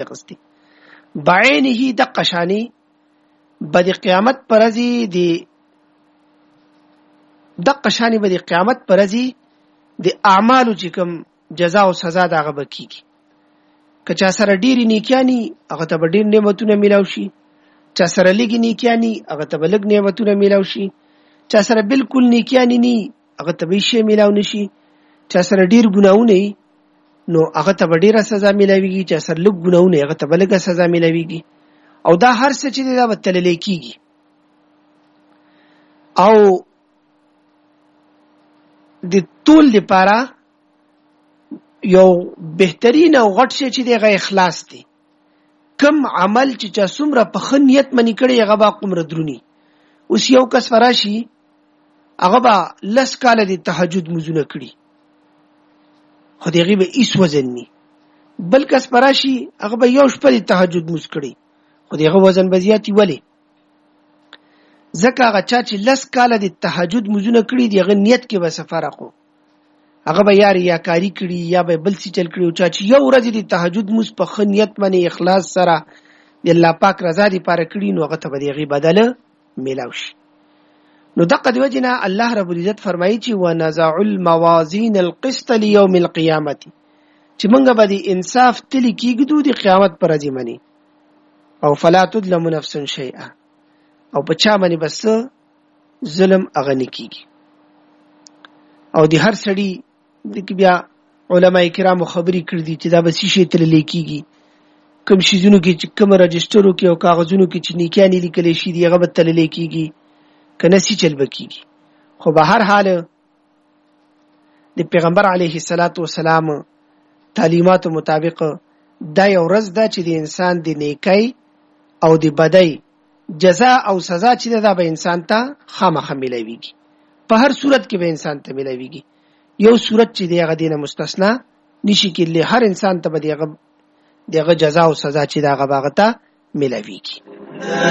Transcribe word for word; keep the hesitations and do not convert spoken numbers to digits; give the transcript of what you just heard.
غستی بعینه د قشانی بد قیامت پرزی دی د قشانی بد قیامت پرزی د اعمالو چې کوم جزاء او سزا دغه بکیږي که چا سره ډیری نیکیانی هغه ته ډیر نعمتونه ملاوي شي چا سره لګی نیکیانی هغه ته لګ نعمتونه ملاوي شي چا سره بالکل نیکیانی ني هغه ته به شي ملاو نشي چا سره ډیر ګناونه نو هغه ته ډیره سزا ملاويږي چا سره لګ ګناونه هغه ته لګه سزا ملاويږي او دا هر څه چې دا وتلل کیږي او د ټول لپاره یو بهترین او غټ شي چې دغه اخلاص دی کم عمل چې چا څومره په خنیت منی کړي هغه با قمر درونی اوس یو کس فراشي هغه با لس کال د تهجد مزونه کړي خو دغه به هیڅ وزن ني بل کس فراشي هغه به یو شپه د تهجد مز کړي خو دغه وزن به زیاتی ولی ځکه هغه چا چې لس کال د تهجد مزونه کړي دغه نیت کې به سفارقو هغه به یار یا کاری کړي یا به بل څه چل کړي او چا چې یو ورځ د تهجد مز په خنیت باندې اخلاص سره د الله پاک رضا لپاره کړي نو هغه ته به دغه بدله ملاوي شي نو دغه د وجنه الله رب العزت فرمایي چې ونزع الموازين القسط ليوم القيامه چې موږ به د انصاف تل کېږو د قیامت پر ورځ باندې او فلا تظلم نفس شيئا او په چا باندې بس ظلم اغنی کیږي او د هر سړي د بیا علما کرامو خبري کړی دي چې دا به شي تل لیکيږي کوم شیزونو کې چې کوم رجسترو کې او کاغذونو کې چې نیکانی لیکل شي دی هغه به تل لیکيږي کنه سي چل بکیږي خو به هر حال د پیغمبر علیه الصلاۃ والسلام تعلیمات مطابق دا یو ورځ ده چې د انسان د نیکۍ او د بدۍ جزاء او سزا چې دا به انسان ته خامخا ملويږي په هر صورت کې به انسان ته ملويږي یو صورت چې دغه دینه مستثنا نشي کېدلی هر انسان ته به دغه دغه جزاء او سزا چې دا غباغه ته ملويږي